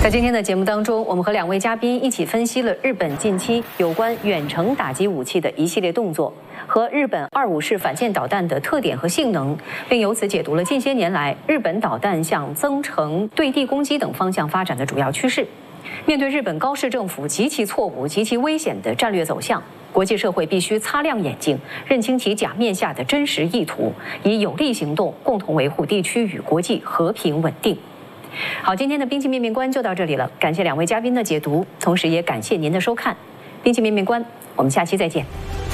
在今天的节目当中，我们和2位嘉宾一起分析了日本近期有关远程打击武器的一系列动作，和日本25式反舰导弹的特点和性能，并由此解读了近些年来日本导弹向增程、对地攻击等方向发展的主要趋势。面对日本高市政府极其错误、极其危险的战略走向，国际社会必须擦亮眼睛，认清其假面下的真实意图，以有力行动共同维护地区与国际和平稳定。好，今天的兵器面面观就到这里了，感谢2位嘉宾的解读，同时也感谢您的收看。兵器面面观，我们下期再见。